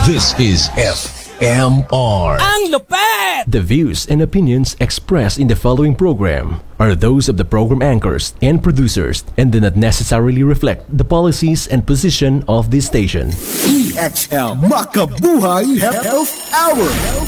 This is FMR. Ang lupet! The views and opinions expressed in the following program are those of the program anchors and producers and do not necessarily reflect the policies and position of this station. EXL Makabuhay Health Hour.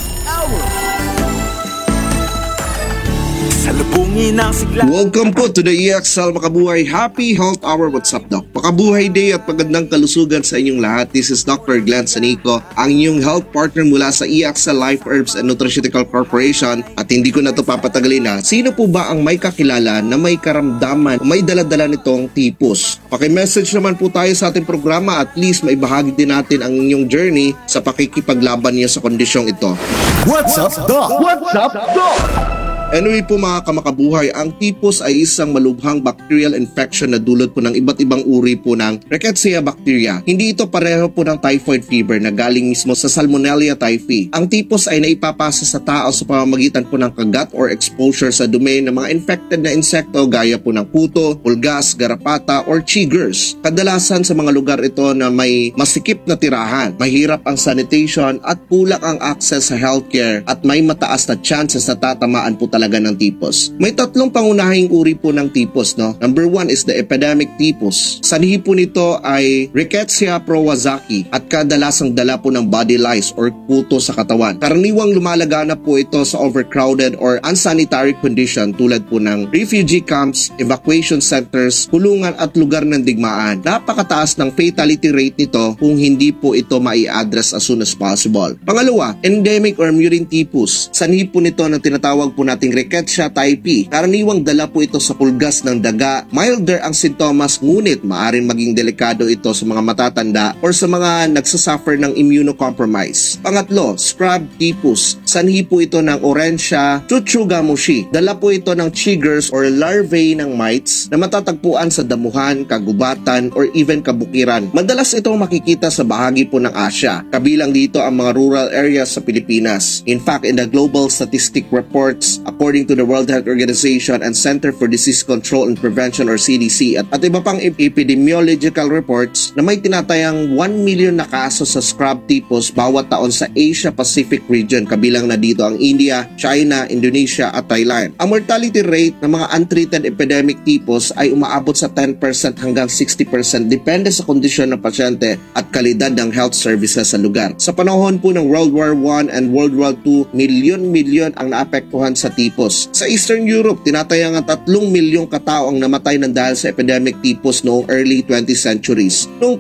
Salubungin ang sigla. Welcome po to the EXL Makabuhay Happy Health Hour. What's up, Doc? Makabuhay Day at magandang kalusugan sa inyong lahat. This is Dr. Glenn Sanico, ang inyong health partner mula sa EXL Life Herbs and Nutraceutical Corporation. At hindi ko na ito papatagalin na. Sino po ba ang may kakilala na may karamdaman, may daladala nitong tipos? Paki-message naman po tayo sa ating programa, at least may bahagi din natin ang inyong journey sa pakikipaglaban niyo sa kondisyong ito. What's up, Doc? What's up, Doc? Anyway po mga kamakabuhay, ang tipos ay isang malubhang bacterial infection na dulot po ng iba't ibang uri po ng Rickettsia bacteria. Hindi ito pareho po ng typhoid fever na galing mismo sa Salmonella typhi. Ang tipos ay naipapasa sa tao sa pamamagitan po ng kagat or exposure sa dumi ng mga infected na insekto gaya po ng puto, pulgas, garapata, or chiggers. Kadalasan sa mga lugar ito na may masikip na tirahan, mahirap ang sanitation at kulang ang access sa healthcare at may mataas na chances na tatamaan po talaga ng tipos. May tatlong pangunahing uri po ng tipos, no? Number 1 is the epidemic tipos. Sanhi po nito ay Rickettsia prowazaki at kadalasang dala po ng body lice or puto sa katawan. Karaniwang lumalagana po ito sa overcrowded or unsanitary condition tulad po ng refugee camps, evacuation centers, kulungan at lugar ng digmaan. Napakataas ng fatality rate nito kung hindi po ito mai-address as soon as possible. Pangalawa, endemic or murine tipos. Sanhi po nito na tinatawag po nating Rickettsia typhi. Karaniwang dala po ito sa pulgas ng daga. Milder ang sintomas, ngunit maaaring maging delikado ito sa mga matatanda or sa mga nagsasuffer ng immunocompromise. Pangatlo, scrub tipus. Sanhi po ito ng Orencia chuchugamushi. Dala po ito ng chiggers or larvae ng mites na matatagpuan sa damuhan, kagubatan, or even kabukiran. Madalas itong makikita sa bahagi po ng Asia. Kabilang dito ang mga rural areas sa Pilipinas. In fact, in the global statistic reports, according to the World Health Organization and Center for Disease Control and Prevention or CDC at iba pang epidemiological reports na may tinatayang 1 million na kaso sa scrub tipos bawat taon sa Asia-Pacific region, kabilang na dito ang India, China, Indonesia at Thailand. Ang mortality rate ng mga untreated epidemic tipos ay umaabot sa 10% hanggang 60% depende sa kondisyon ng pasyente at kalidad ng health services sa lugar. Sa panahon po ng World War I and World War II, milyon-milyon ang naapektuhan sa tipos. Sa Eastern Europe, tinatayang 3 milyong katao ang namatay ng dahil sa epidemic tipos noong early 20th centuries. Noong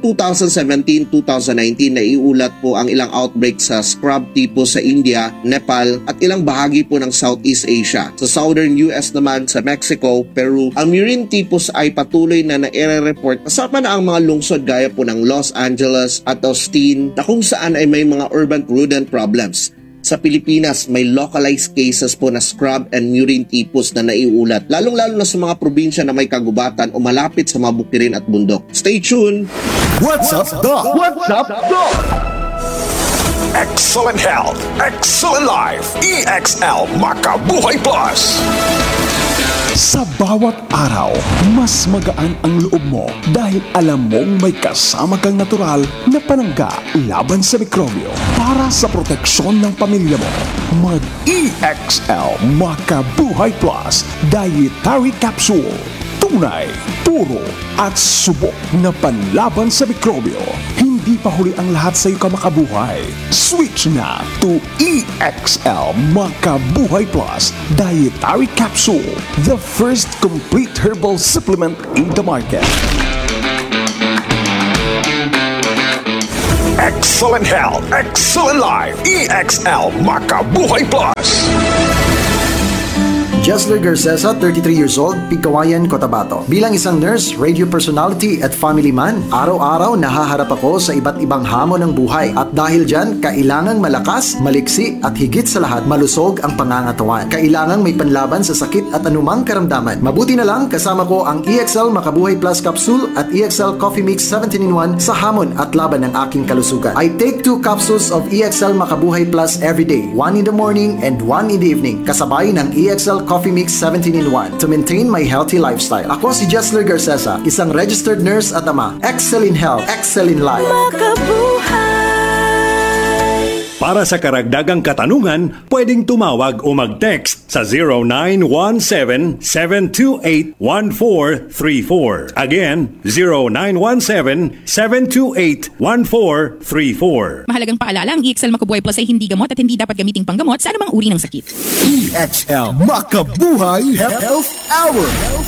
2017-2019, naiulat po ang ilang outbreak sa scrub tipos sa India, Nepal at ilang bahagi po ng Southeast Asia. Sa Southern US naman, sa Mexico, Peru, ang murine tipos ay patuloy na nai-report kasama na ang mga lungsod gaya po ng Los Angeles at Austin na kung saan ay may mga urban rodent problems. Sa Pilipinas, may localized cases po na scrub and murine tipos na naiulat, lalong-lalo na sa mga probinsya na may kagubatan o malapit sa mga bukirin at bundok. Stay tuned! What's up, Doc? What's up, Doc? Excellent health, excellent life. EXL Makabuhay Plus. Sa bawat araw, mas magaan ang loob mo dahil alam mong may kasama kang natural na panangga laban sa mikrobyo. Para sa proteksyon ng pamilya mo, mag-EXL Makabuhay Plus Dietary Capsule. Tunay, puro at subok na panlaban sa mikrobyo. Hindi pa huli ang lahat sa iyo kamakabuhay. Switch na to EXL Makabuhay Plus Dietary Capsule, the first complete herbal supplement in the market. Excellent health, excellent life. EXL Makabuhay Plus. Jesler Garcesa, 33 years old, Pigkawayan, Cotabato. Bilang isang nurse, radio personality at family man, araw-araw nahaharap ako sa iba't ibang hamon ng buhay. At dahil dyan, kailangang malakas, maliksi at higit sa lahat, malusog ang pangangatawan. Kailangang may panlaban sa sakit at anumang karamdaman. Mabuti na lang kasama ko ang EXL Makabuhay Plus Capsule at EXL Coffee Mix 17-in-1 sa hamon at laban ng aking kalusugan. I take 2 capsules of EXL Makabuhay Plus every day, 1 in the morning and 1 in the evening, kasabay ng EXL Coffee Mix 17-in-1 to maintain my healthy lifestyle. Ako si Jesler Garcesa, isang registered nurse at ama. Excel in health, excel in life. Makabuhay. Para sa karagdagang katanungan, pwedeng tumawag o mag-text sa 0917-728-1434. Again, 0917-728-1434. Mahalagang paalala, ang EXL Makabuhay Plus ay hindi gamot at hindi dapat gamiting panggamot sa anumang uri ng sakit. EXL Makabuhay Health Hour.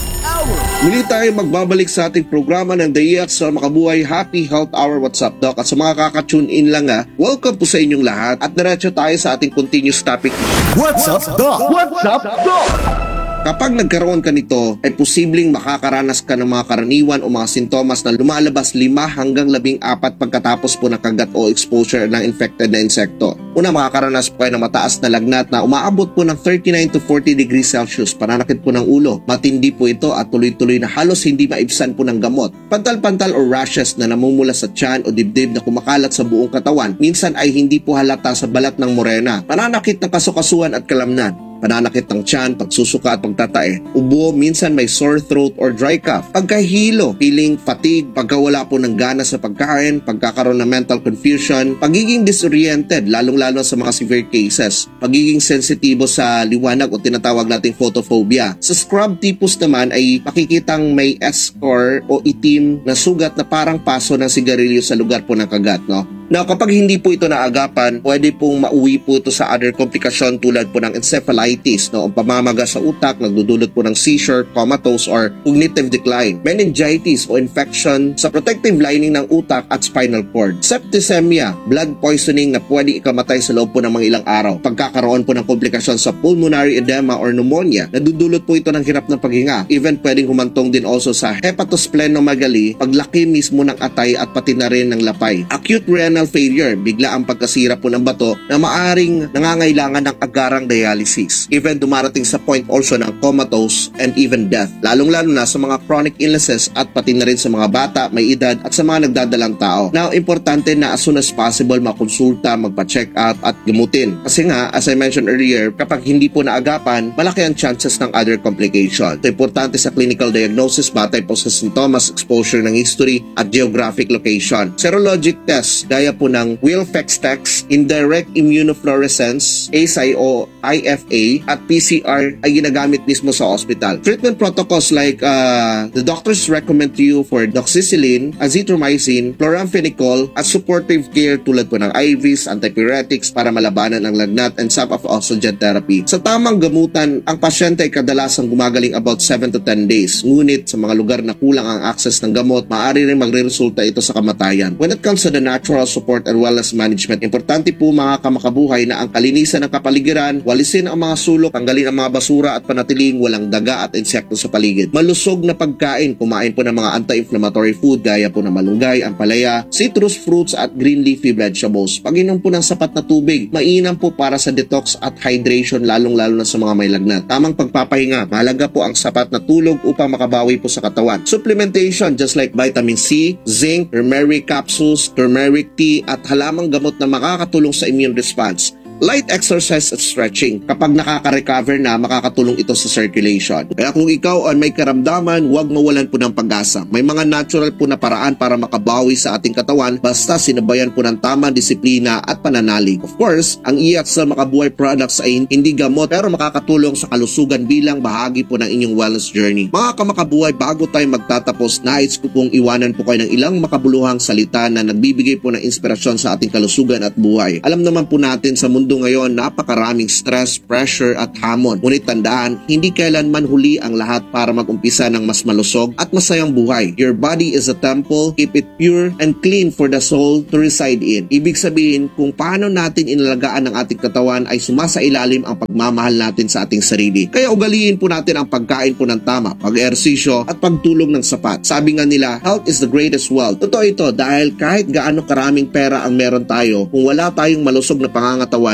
Muli tayo magbabalik sa ating programa ng The EXL Makabuhay Happy Health Hour. What's up, Doc? At sa mga kaka-tune in lang welcome po sa inyong lahat at diretso tayo sa ating continuous topic. What's up, Doc? What's up, Doc? Kapag nagkaroon ka nito, ay posibleng makakaranas ka ng mga karaniwan o mga sintomas na lumalabas 5 hanggang 14 pagkatapos po ng kagat o exposure ng infected na insekto. Una, makakaranas po kayo ng mataas na lagnat na umaabot po ng 39 to 40 degrees Celsius, pananakit po ng ulo. Matindi po ito at tuloy-tuloy na halos hindi maibsan po ng gamot. Pantal-pantal o rashes na namumula sa tiyan o dibdib na kumakalat sa buong katawan, minsan ay hindi po halata sa balat ng morena. Pananakit ng kasukasuan at kalamnan. Pananakit ng tiyan, pagsusuka at pagtatae. Ubo, minsan may sore throat or dry cough. Pagkahilo, feeling fatigue, pagkawala po ng gana sa pagkain, pagkakaroon ng mental confusion, pagiging disoriented, lalong-lalo sa mga severe cases, pagiging sensitibo sa liwanag o tinatawag nating photophobia. Sa scrub typhus naman ay makikitang may S-score o itim na sugat na parang paso ng sigarilyo sa lugar po ng kagat, no? Now, kapag hindi po ito naagapan, pwede pong mauwi po ito sa other komplikasyon tulad po ng encephalitis, no? Ang pamamaga sa utak, nagdudulot po ng seizure, comatose, or cognitive decline. Meningitis o infection sa protective lining ng utak at spinal cord. Septicemia, blood poisoning na pwede ikamatay sa loob po ng mga ilang araw. Pagkakaroon po ng komplikasyon sa pulmonary edema or pneumonia, nadudulot po ito ng hirap ng paghinga. Even pwedeng humantong din also sa hepatosplenomegaly, paglaki mismo ng atay at pati na rin ng lapay. Acute renal failure, bigla ang pagkasira po ng bato na maaring nangangailangan ng agarang dialysis. Even dumarating sa point also ng comatose and even death. Lalong-lalo na sa mga chronic illnesses at pati na rin sa mga bata, may edad at sa mga nagdadalang tao. Now, importante na as soon as possible makonsulta, magpa-check up at gamutin. Kasi nga, as I mentioned earlier, kapag hindi po naagapan, malaki ang chances ng other complication. Ito importante sa clinical diagnosis, batay po sa sintomas, exposure ng history at geographic location. Serologic test, gaya po ng Wilfex test, indirect immunofluorescence, ASI o IFA, at PCR ay ginagamit mismo sa hospital. Treatment protocols like the doctors recommend to you for doxycycline, azithromycin, chloramphenicol, at supportive care tulad po ng IVs, antipyretics para malabanan ang lagnat, and self-oxygen therapy. Sa tamang gamutan, ang pasyente ay kadalasang gumagaling about 7 to 10 days. Ngunit sa mga lugar na kulang ang access ng gamot, maaari rin magre-resulta ito sa kamatayan. When it comes to the natural support and wellness management, importante po mga kamakabuhay na ang kalinisan ng kapaligiran, walisin ang mga sulok, tanggalin ang mga basura at panatiling walang daga at insekto sa paligid. Malusog na pagkain, kumain po ng mga anti-inflammatory food gaya po ng malunggay, ampalaya, citrus fruits at green leafy vegetables. Pag-inom po ng sapat na tubig, mainam po para sa detox at hydration lalong-lalo na sa mga may lagnat. Tamang pagpapahinga, mahalaga po ang sapat na tulog upang makabawi po sa katawan. Supplementation just like vitamin C, zinc, turmeric capsules, turmeric tea at halamang gamot na makakatulong sa immune response. Light exercise at stretching. Kapag nakaka-recover na, makakatulong ito sa circulation. Kaya kung ikaw ay may karamdaman, huwag mawalan po ng pag-asa. May mga natural po na paraan para makabawi sa ating katawan basta sinabayan po ng tamang disiplina at pananalig. Of course, ang EXL Makabuhay products ay hindi gamot pero makakatulong sa kalusugan bilang bahagi po ng inyong wellness journey. Mga kamakabuhay, bago tayo magtatapos, nais ko pong iwanan po kayo ng ilang makabuluhang salita na nagbibigay po ng inspirasyon sa ating kalusugan at buhay. Alam naman po natin sa mundo ngayon, napakaraming stress, pressure at hamon. Ngunit tandaan, hindi kailanman huli ang lahat para mag-umpisa ng mas malusog at masayang buhay. Your body is a temple, keep it pure and clean for the soul to reside in. Ibig sabihin, kung paano natin inalagaan ang ating katawan ay sumasailalim ang pagmamahal natin sa ating sarili. Kaya ugaliin po natin ang pagkain po ng tama, pag-ehersisyo at pagtulog ng sapat. Sabi nga nila, health is the greatest wealth. Totoo ito dahil kahit gaano karaming pera ang meron tayo, kung wala tayong malusog na pangangatawan,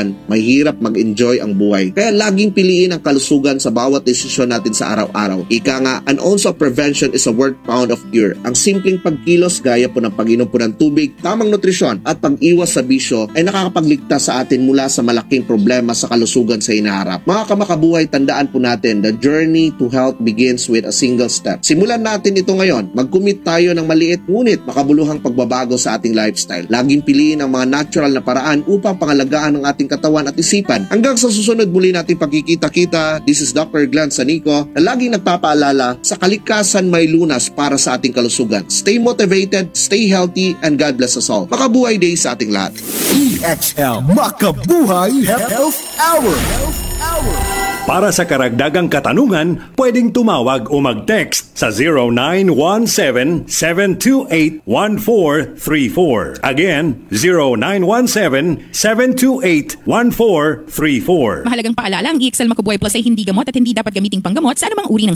kalusugan, mahirap mag-enjoy ang buhay. Kaya laging piliin ang kalusugan sa bawat desisyon natin sa araw-araw. Ika nga, an ounce of prevention is a worth pound of cure. Ang simpleng pagkilos gaya po ng pag-inom po ng tubig, tamang nutrisyon at pag-iwas sa bisyo ay nakakapagligtas sa atin mula sa malaking problema sa kalusugan sa hinaharap. Mga kamakabuhay, tandaan po natin, the journey to health begins with a single step. Simulan natin ito ngayon. Mag-commit tayo ng maliit ngunit makabuluhang pagbabago sa ating lifestyle. Laging piliin ang mga natural na paraan upang pangalagaan ang ating katawan at isipan. Hanggang sa susunod muli nating pagkikita-kita, this is Dr. Glenn Sanico na laging nagpapaalala sa kalikasan may lunas para sa ating kalusugan. Stay motivated, stay healthy, and God bless us all. Makabuhay day sa ating lahat. EXL Makabuhay Health Hour. Para sa karagdagang katanungan, pwedeng tumawag o mag-text sa 0917-728-1434. Again, 0917-728-1434. Mahalagang paalala, ang EXL Makabuhay Plus ay hindi gamot at hindi dapat gamiting panggamot sa anumang uri ng